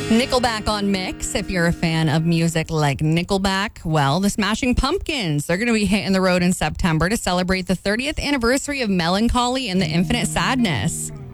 Nickelback on Mix. If you're a fan of music like Nickelback, well, the Smashing Pumpkins, they're going to be hitting the road in September to celebrate the 30th anniversary of Melancholy and the Infinite Sadness.